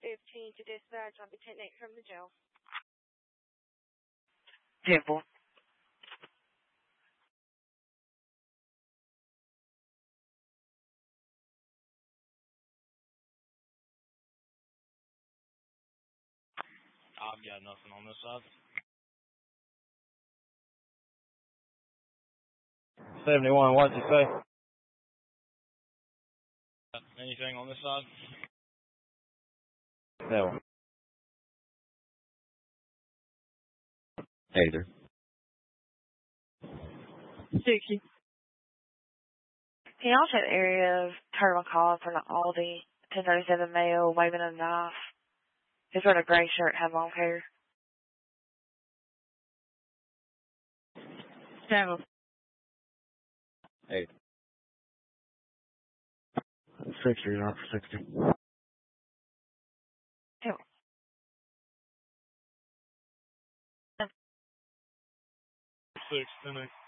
15 to dispatch. I'll be 10-8 from the jail. Temple. I've got nothing on this side. 71, what did you say? Anything on this side? No. Either. 60. Can y'all check the area of Turtle McCall for an Aldi, 1037 male, waving a knife? He's wearing a gray shirt, have long hair. 7. 8. 60, you're not for 60. 2. 6, 10-8.